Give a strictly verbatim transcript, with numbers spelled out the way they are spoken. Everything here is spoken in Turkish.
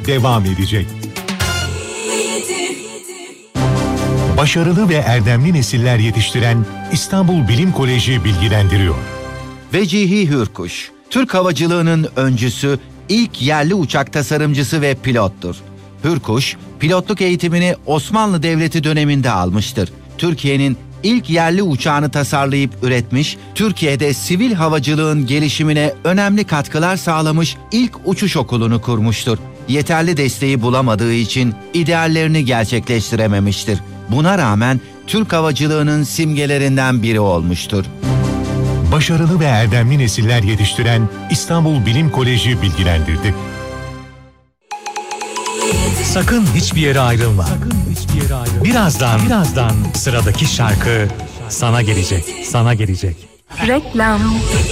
devam edecek. Başarılı ve erdemli nesiller yetiştiren İstanbul Bilim Koleji bilgilendiriyor. Vecihi Hürkuş, Türk havacılığının öncüsü, ilk yerli uçak tasarımcısı ve pilottur. Hürkuş, pilotluk eğitimini Osmanlı Devleti döneminde almıştır. Türkiye'nin ilk yerli uçağını tasarlayıp üretmiş, Türkiye'de sivil havacılığın gelişimine önemli katkılar sağlamış ilk uçuş okulunu kurmuştur. Yeterli desteği bulamadığı için ideallerini gerçekleştirememiştir. Buna rağmen Türk havacılığının simgelerinden biri olmuştur. Başarılı ve erdemli nesiller yetiştiren İstanbul Bilim Koleji bilgilendirdi. Sakın hiçbir yere ayrılma. Sakın hiçbir yere ayrılma. Birazdan, birazdan sıradaki şarkı sana gelecek, sana gelecek. Reklam.